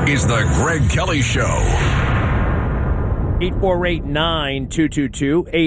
is the Greg Kelly Show. 848-9222,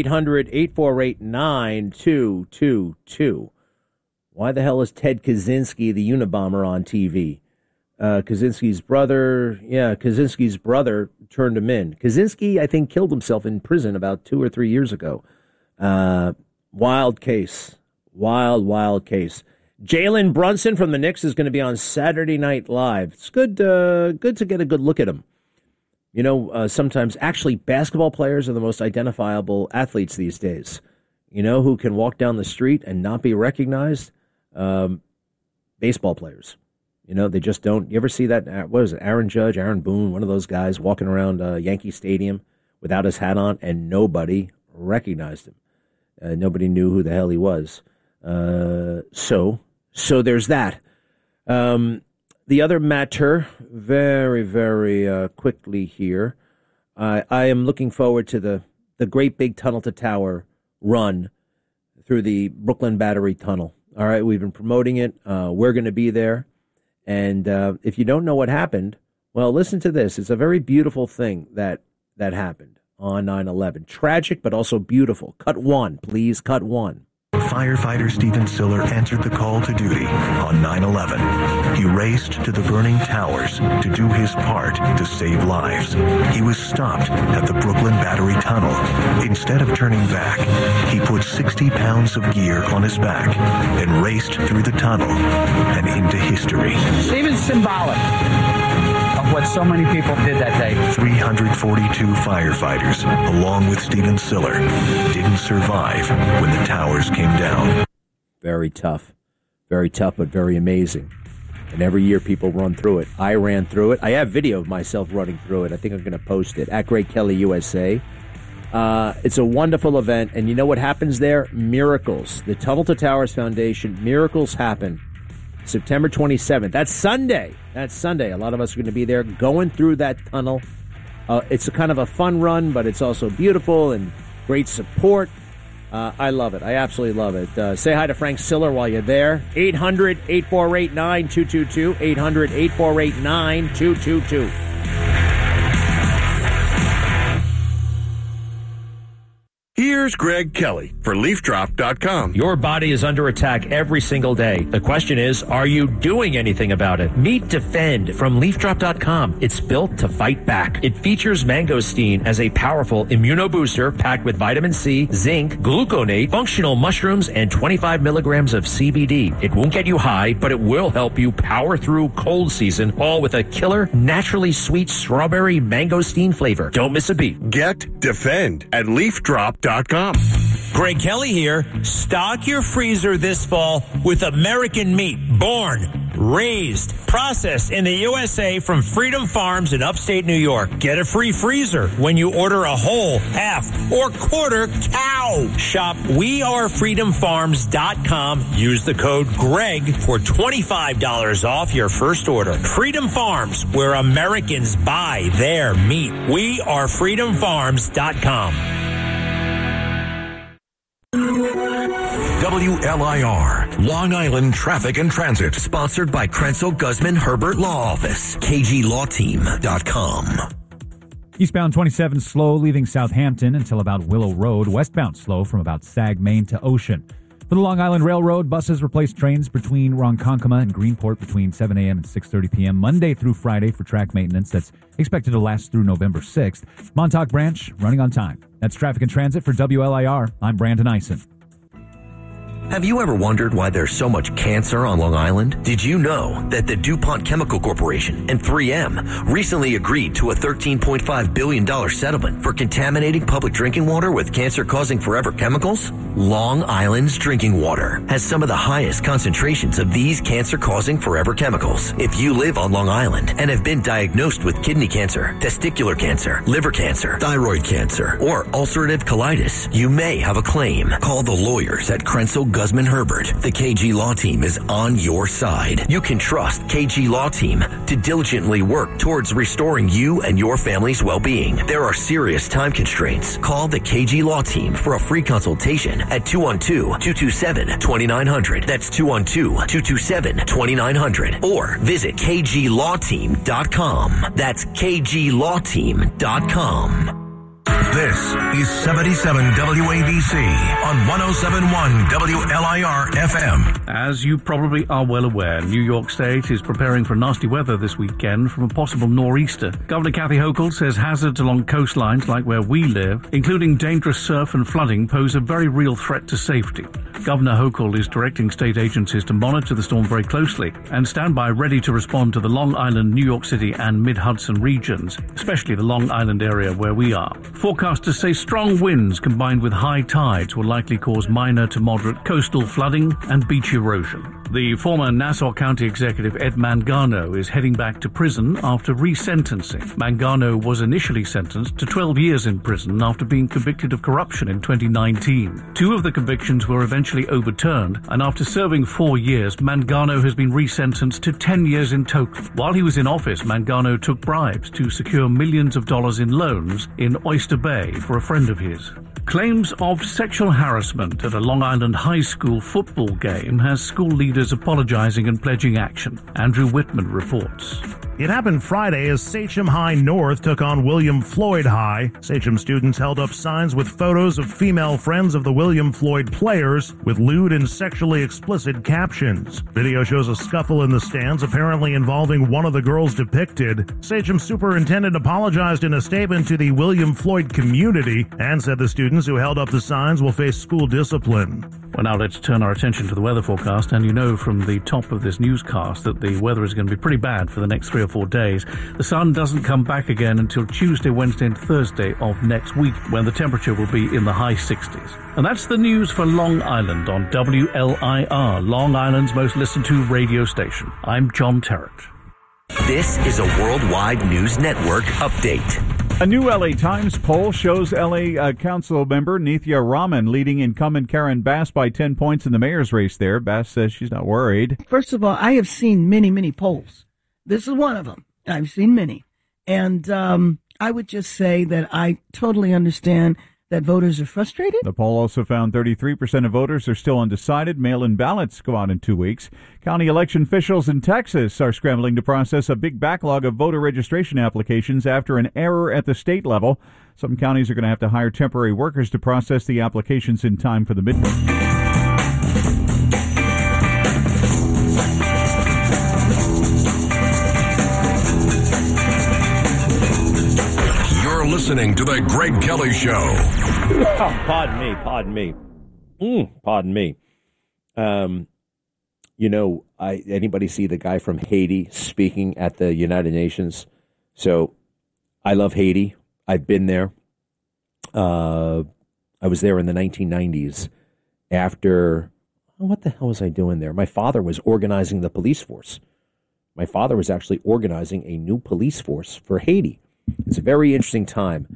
800-848-9222. Why the hell is Ted Kaczynski, the Unabomber, on TV? Kaczynski's brother turned him in. Kaczynski, I think, killed himself in prison about 2 or 3 years ago. Wild case. Wild case. Jalen Brunson from the Knicks is going to be on Saturday Night Live. It's good to get a good look at him. You know, sometimes actually basketball players are the most identifiable athletes these days. You know who can walk down the street and not be recognized? Baseball players. You know, they just don't. You ever see that? What is it? Aaron Judge, Aaron Boone, one of those guys walking around Yankee Stadium without his hat on, and nobody recognized him. Nobody knew who the hell he was. So there's that. The other matter, very, very quickly here, I am looking forward to the great big tunnel to tower run through the Brooklyn Battery Tunnel. All right, we've been promoting it. We're going to be there. And if you don't know what happened, well, listen to this. It's a very beautiful thing that happened on 9/11. Tragic, but also beautiful. Cut one, please. Cut one. Firefighter Stephen Siller answered the call to duty on 9/11. He raced to the burning towers to do his part to save lives. He was stopped at the Brooklyn Battery Tunnel. Instead of turning back, he put 60 pounds of gear on his back and raced through the tunnel and into history. Stephen's symbolic of what so many people did that day. 342 firefighters, along with Stephen Siller, didn't survive when the towers came down. Very tough, but very amazing. And every year people run through it. I ran through it. I have video of myself running through it. I think I'm going to post it at Greg Kelly USA. It's a wonderful event. And you know what happens there? Miracles. The Tunnel to Towers Foundation, miracles happen. September 27th. That's Sunday. A lot of us are going to be there going through that tunnel. It's a kind of a fun run, but it's also beautiful and great support. I love it. I absolutely love it. Say hi to Frank Siller while you're there. 800-848-9222. 800-848-9222. Here's Greg Kelly for LeafDrop.com. Your body is under attack every single day. The question is, are you doing anything about it? Meet Defend from LeafDrop.com. It's built to fight back. It features mangosteen as a powerful immunobooster packed with vitamin C, zinc, gluconate, functional mushrooms, and 25 milligrams of CBD. It won't get you high, but it will help you power through cold season, all with a killer, naturally sweet strawberry mangosteen flavor. Don't miss a beat. Get Defend at LeafDrop.com. Greg Kelly here. Stock your freezer this fall with American meat, born, raised, processed in the USA from Freedom Farms in upstate New York. Get a free freezer when you order a whole, half, or quarter cow. Shop wearefreedomfarms.com. Use the code GREG for $25 off your first order. Freedom Farms, where Americans buy their meat. wearefreedomfarms.com. WLIR, Long Island Traffic and Transit. Sponsored by Krenzel Guzman Herbert Law Office. KGLawTeam.com. Eastbound 27 slow leaving Southampton until about Willow Road. Westbound slow from about Sag, Main to Ocean. For the Long Island Railroad, buses replace trains between Ronkonkoma and Greenport between 7 a.m. and 6:30 p.m. Monday through Friday for track maintenance that's expected to last through November 6th. Montauk Branch running on time. That's Traffic and Transit for WLIR. I'm Brandon Eisen. Have you ever wondered why there's so much cancer on Long Island? Did you know that the DuPont Chemical Corporation and 3M recently agreed to a $13.5 billion settlement for contaminating public drinking water with cancer-causing forever chemicals? Long Island's drinking water has some of the highest concentrations of these cancer-causing forever chemicals. If you live on Long Island and have been diagnosed with kidney cancer, testicular cancer, liver cancer, thyroid cancer, or ulcerative colitis, you may have a claim. Call the lawyers at Krenzel Guzman Herbert, the KG Law Team is on your side. You can trust KG Law Team to diligently work towards restoring you and your family's well-being. There are serious time constraints. Call the KG Law Team for a free consultation at 212-227-2900. That's 212-227-2900. Or visit kglawteam.com. That's kglawteam.com. This is 77 WABC on 107.1 WLIR FM. As you probably are well aware, New York State is preparing for nasty weather this weekend from a possible nor'easter. Governor Kathy Hochul says hazards along coastlines like where we live, including dangerous surf and flooding, pose a very real threat to safety. Governor Hochul is directing state agencies to monitor the storm very closely and stand by ready to respond to the Long Island, New York City and Mid-Hudson regions, especially the Long Island area where we are. Forecasters say strong winds combined with high tides will likely cause minor to moderate coastal flooding and beach erosion. The former Nassau County Executive Ed Mangano is heading back to prison after resentencing. Mangano was initially sentenced to 12 years in prison after being convicted of corruption in 2019. 2 of the convictions were eventually overturned, and after serving 4 years, Mangano has been resentenced to 10 years in total. While he was in office, Mangano took bribes to secure millions of dollars in loans in Oyster Bay for a friend of his. Claims of sexual harassment at a Long Island high school football game has school leaders apologizing and pledging action. Andrew Whitman reports. It happened Friday as Sachem High North took on William Floyd High. Sachem students held up signs with photos of female friends of the William Floyd players with lewd and sexually explicit captions. Video shows a scuffle in the stands, apparently involving one of the girls depicted. Sachem superintendent apologized in a statement to the William Floyd community and said the students who held up the signs will face school discipline. Well, now let's turn our attention to the weather forecast, and you know from the top of this newscast that the weather is going to be pretty bad for the next 3 or 4 days. The sun doesn't come back again until Tuesday, Wednesday and Thursday of next week, when the temperature will be in the high 60s. And that's the news for Long Island on WLIR, Long Island's most listened to radio station. I'm John Terrett. This is a Worldwide News Network update. A new LA Times poll shows LA Council member Nithya Raman leading incumbent Karen Bass by 10 points in the mayor's race there. Bass says she's not worried. First of all, I have seen many, many polls. This is one of them. I've seen many. And I would just say that I totally understand that voters are frustrated. The poll also found 33% of voters are still undecided. Mail-in ballots go out in 2 weeks. County election officials in Texas are scrambling to process a big backlog of voter registration applications after an error at the state level. Some counties are going to have to hire temporary workers to process the applications in time for the midterm. Listening to the Greg Kelly Show. Oh, pardon me. Anybody see the guy from Haiti speaking at the United Nations? So I love Haiti. I've been there. I was there in the 1990s after, what the hell was I doing there? My father was organizing the police force. My father was actually organizing a new police force for Haiti. It's a very interesting time.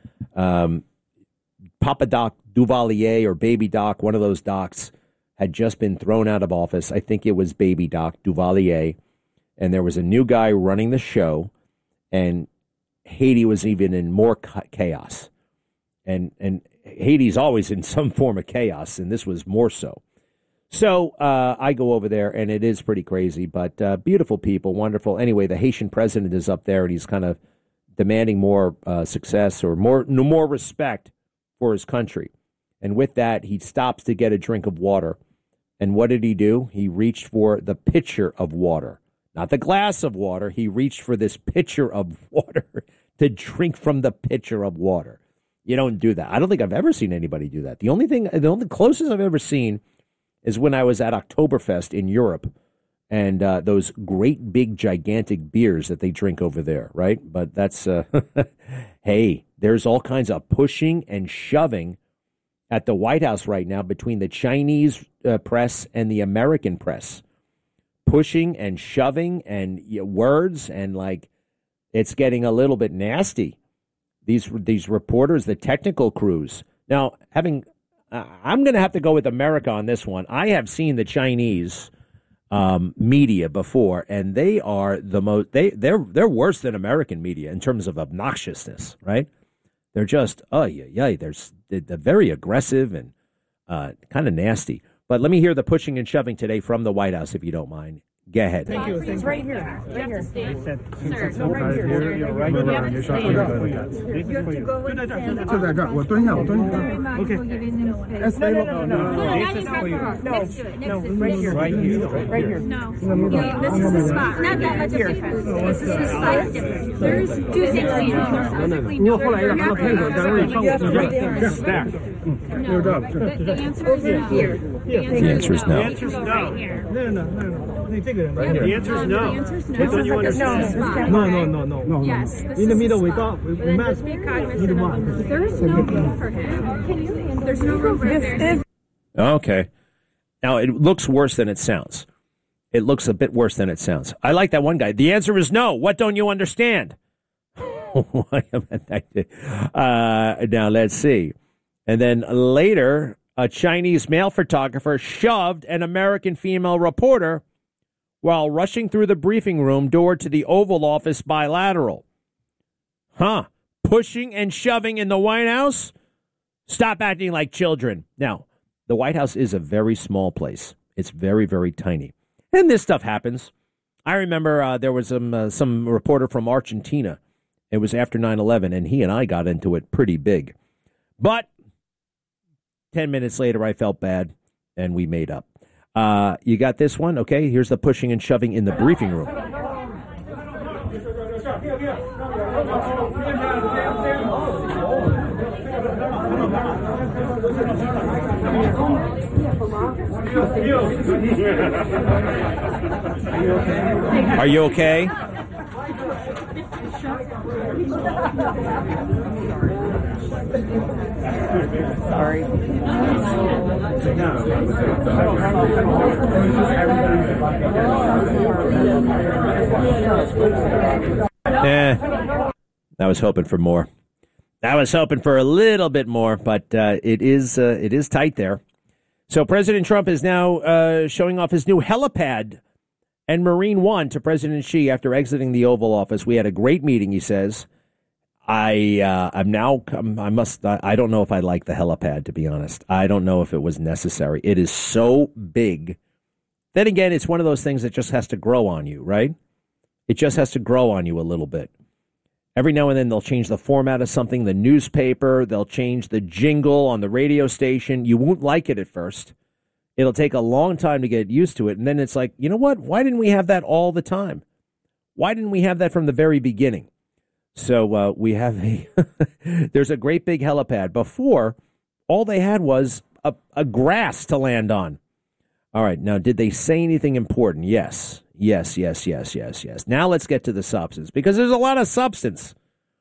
Papa Doc Duvalier or Baby Doc, one of those docs, had just been thrown out of office. I think it was Baby Doc Duvalier. And there was a new guy running the show. And Haiti was even in more chaos. And Haiti's always in some form of chaos, and this was more so. So I go over there, and it is pretty crazy. But beautiful people, wonderful. Anyway, the Haitian president is up there, and he's kind of demanding more success or more respect for his country. And with that, he stops to get a drink of water. And what did he do? He reached for the pitcher of water, not the glass of water. He reached for this pitcher of water to drink from the pitcher of water. You don't do that. I don't think I've ever seen anybody do that. The only closest I've ever seen is when I was at Oktoberfest in Europe. And those great big gigantic beers that they drink over there, right? But that's, hey, there's all kinds of pushing and shoving at the White House right now between the Chinese press and the American press. Pushing and shoving and words, and like it's getting a little bit nasty. These reporters, the technical crews. Now, I'm going to have to go with America on this one. I have seen the Chinese media before, and they are the most. They're worse than American media in terms of obnoxiousness, right? They're just they're very aggressive and kind of nasty. But let me hear the pushing and shoving today from the White House, if you don't mind. Go ahead. Thank you. It's right here. Right here. Sir, no, right here. You're right here. You have to go with the stand. Okay. No, right here. Right here. Right here. No. This is the spot. Not that much difference. This is the spot difference. There's 260. No. The answer is no. Here. The answer is no. The answer is no. No. The answer is no. What don't you understand? No. Yes. In the middle, we met. There's no room for him. There's no room for him. Okay. Now, it looks worse than it sounds. It looks a bit worse than it sounds. I like that one guy. The answer is no. What don't you understand? Now, let's see. And then later, a Chinese male photographer shoved an American female reporter while rushing through the briefing room door to the Oval Office bilateral. Pushing and shoving in the White House? Stop acting like children. Now, the White House is a very small place. It's very, very tiny. And this stuff happens. I remember there was some reporter from Argentina. It was after 9/11, and he and I got into it pretty big. But 10 minutes later, I felt bad, and we made up. You got this one? Okay, here's the pushing and shoving in the briefing room. Are you okay? Sorry. I was hoping for more. I was hoping for a little bit more, but it is tight there. So President Trump is now showing off his new helipad and Marine One to President Xi after exiting the Oval Office. We had a great meeting, he says. I don't know if I like the helipad, to be honest. I don't know if it was necessary. It is so big. Then again, it's one of those things that just has to grow on you, right? It just has to grow on you a little bit. Every now and then they'll change the format of something, the newspaper, they'll change the jingle on the radio station. You won't like it at first. It'll take a long time to get used to it. And then it's like, you know what? Why didn't we have that all the time? Why didn't we have that from the very beginning? So we have there's a great big helipad. Before, all they had was a grass to land on. All right. Now, did they say anything important? Yes. Now let's get to the substance, because there's a lot of substance.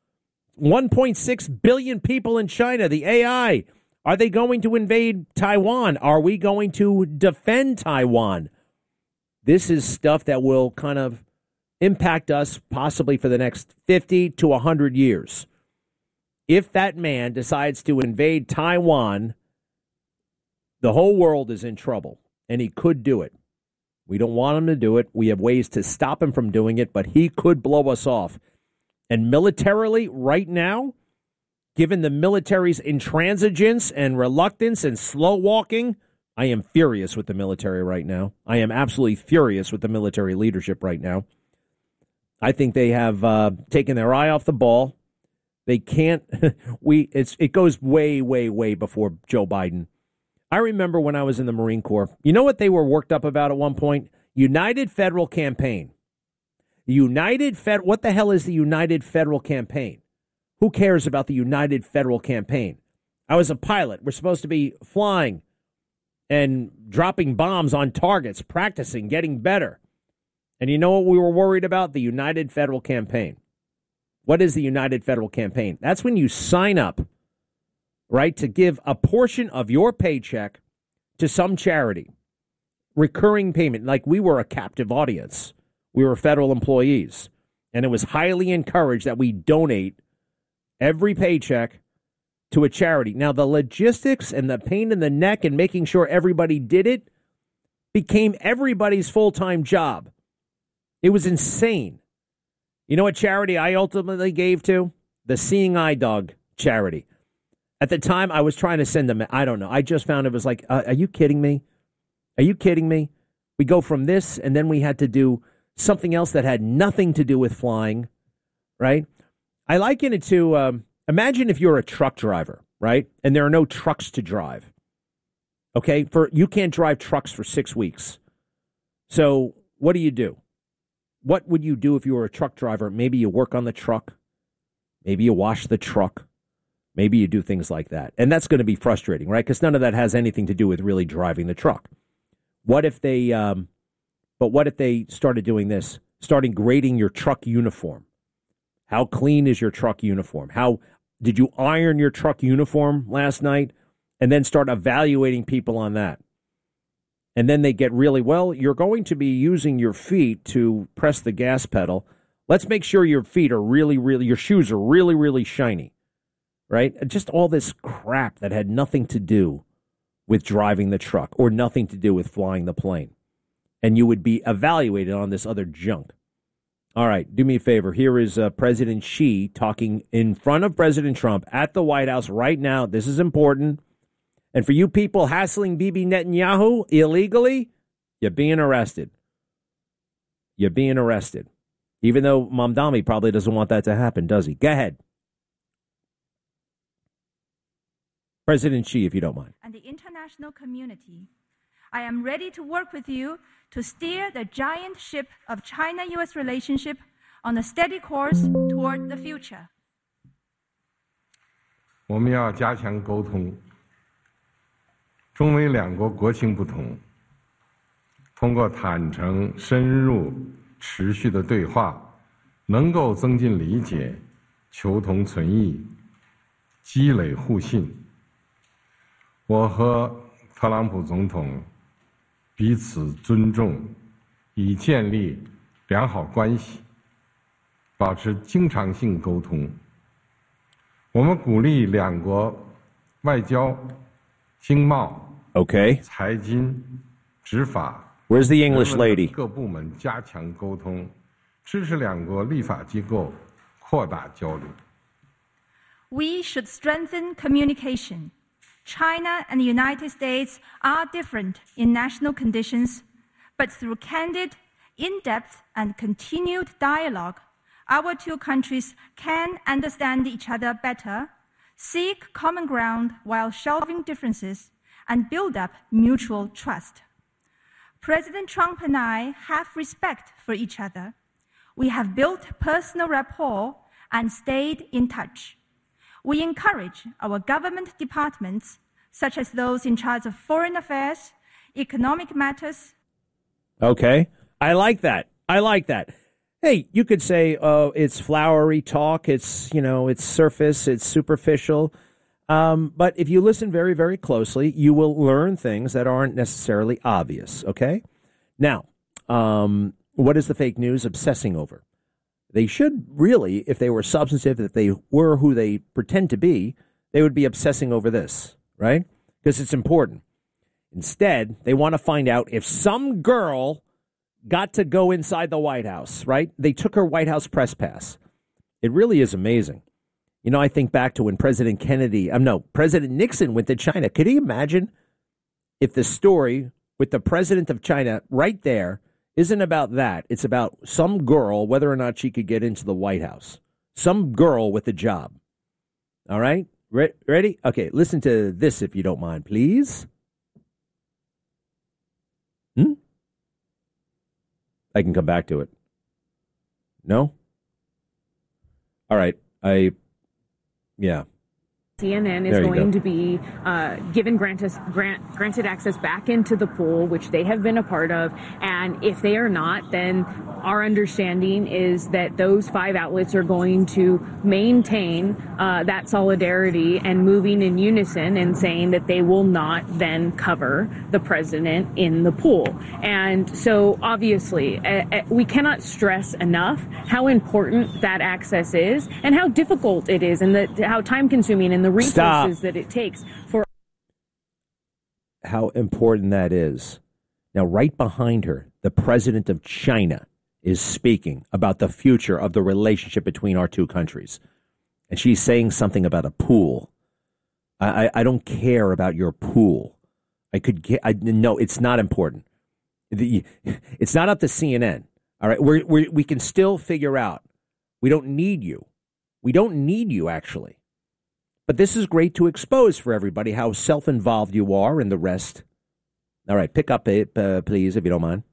1.6 billion people in China, the AI. Are they going to invade Taiwan? Are we going to defend Taiwan? This is stuff that will kind of impact us possibly for the next 50 to 100 years. If that man decides to invade Taiwan, the whole world is in trouble, and he could do it. We don't want him to do it. We have ways to stop him from doing it, but he could blow us off. And militarily, right now, given the military's intransigence and reluctance and slow walking, I am furious with the military right now. I am absolutely furious with the military leadership right now. I think they have taken their eye off the ball. They can't. It goes way, way, way before Joe Biden. I remember when I was in the Marine Corps. You know what they were worked up about at one point? United Federal Campaign. What the hell is the United Federal Campaign? Who cares about the United Federal Campaign? I was a pilot. We're supposed to be flying and dropping bombs on targets, practicing, getting better. And you know what we were worried about? The United Federal Campaign. What is the United Federal Campaign? That's when you sign up, right, to give a portion of your paycheck to some charity. Recurring payment, like we were a captive audience. We were federal employees. And it was highly encouraged that we donate every paycheck to a charity. Now, the logistics and the pain in the neck and making sure everybody did it became everybody's full-time job. It was insane. You know what charity I ultimately gave to? The Seeing Eye Dog charity. At the time, I was trying to send them, I don't know. I just found it was like, are you kidding me? Are you kidding me? We go from this, and then we had to do something else that had nothing to do with flying, right? I liken it to, imagine if you're a truck driver, right? And there are no trucks to drive. Okay? You can't drive trucks for 6 weeks. So what do? What would you do if you were a truck driver? Maybe you work on the truck. Maybe you wash the truck. Maybe you do things like that. And that's going to be frustrating, right? Because none of that has anything to do with really driving the truck. What if they started doing this? Starting grading your truck uniform. How clean is your truck uniform? How did you iron your truck uniform last night? And then start evaluating people on that. And then they get really, well, you're going to be using your feet to press the gas pedal. Let's make sure your feet are your shoes are really, really shiny, right? Just all this crap that had nothing to do with driving the truck or nothing to do with flying the plane. And you would be evaluated on this other junk. All right, do me a favor. Here is President Xi talking in front of President Trump at the White House right now. This is important. And for you people hassling Bibi Netanyahu illegally, you're being arrested. You're being arrested. Even though Mamdani probably doesn't want that to happen, does he? Go ahead. President Xi, if you don't mind. And the international community, I am ready to work with you to steer the giant ship of China-U.S. relationship on a steady course toward the future. 我们要加强沟通。中美两国国情不同，通过坦诚、深入、持续的对话，能够增进理解，求同存异，积累互信。我和特朗普总统彼此尊重，以建立良好关系，保持经常性沟通。我们鼓励两国外交、经贸、财经、执法。 Where's the English lady? 各部门加强沟通，支持两国立法机构扩大交流。 We should strengthen communication. China and the United States are different in national conditions, but through candid, in-depth, and continued dialogue, our two countries can understand each other better, seek common ground while shelving differences, and build up mutual trust. President Trump and I have respect for each other. We have built personal rapport and stayed in touch. We encourage our government departments, such as those in charge of foreign affairs, economic matters. Okay. I like that. Hey, you could say, oh, it's flowery talk. It's, it's surface. It's superficial. But if you listen very, very closely, you will learn things that aren't necessarily obvious. Okay. Now, what is the fake news obsessing over? They should really, if they were substantive, if they were who they pretend to be, they would be obsessing over this, right? Because it's important. Instead, they want to find out if some girl got to go inside the White House, right? They took her White House press pass. It really is amazing. I think back to when President Nixon went to China. Could you imagine if the story with the president of China right there isn't about that? It's about some girl, whether or not she could get into the White House. Some girl with a job. All right? Ready? Okay, listen to this if you don't mind, please. I can come back to it. No? All right. Yeah. CNN is going to be given granted access back into the pool, which they have been a part of. And if they are not, then our understanding is that those 5 outlets are going to maintain that solidarity and moving in unison and saying that they will not then cover the president in the pool. And so obviously we cannot stress enough how important that access is and how difficult it is and how time consuming and and the resources that it takes for. How important that is. Now, right behind her, the president of China is speaking about the future of the relationship between our two countries. And she's saying something about a pool. I don't care about your pool. No, it's not important. It's not up to CNN. All right, we can still figure out. We don't need you. We don't need you, actually. But this is great to expose for everybody how self-involved you are and the rest. All right, pick up it, please, if you don't mind.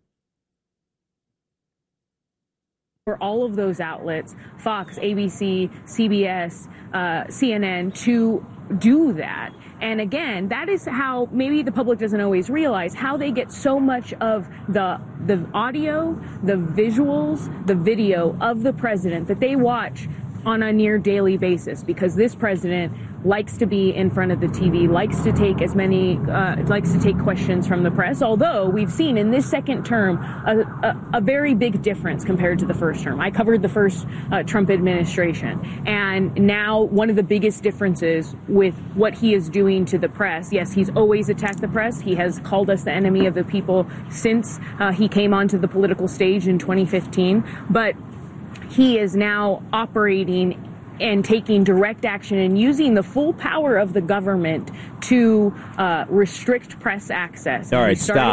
For all of those outlets, Fox, ABC, CBS, CNN, to do that. And again, that is how maybe the public doesn't always realize how they get so much of the audio, the visuals, the video of the president that they watch on a near daily basis, because this president likes to be in front of the TV, likes to take questions from the press, although we've seen in this second term a very big difference compared to the first term. I covered the first Trump administration, and now one of the biggest differences with what he is doing to the press, yes, he's always attacked the press. He has called us the enemy of the people since he came onto the political stage in 2015, but he is now operating and taking direct action and using the full power of the government to restrict press access. All right, stop.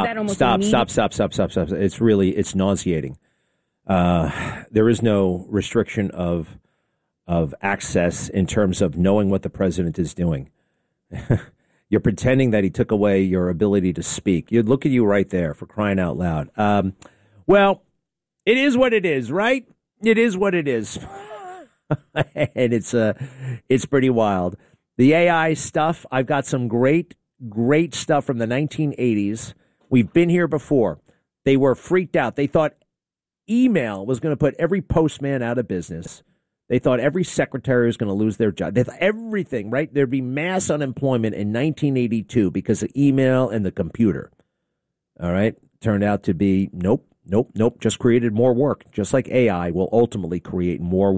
It's nauseating. There is no restriction of access in terms of knowing what the president is doing. You're pretending that he took away your ability to speak. You look at you right there, for crying out loud. Well, it is what it is, right? It is what it is. And it's pretty wild. The AI stuff, I've got some great stuff from the 1980s. We've been here before. They were freaked out. They thought email was going to put every postman out of business. They thought every secretary was going to lose their job. They thought everything, right? There'd be mass unemployment in 1982 because of email and the computer. All right. Turned out to be nope. Just created more work. Just like AI will ultimately create more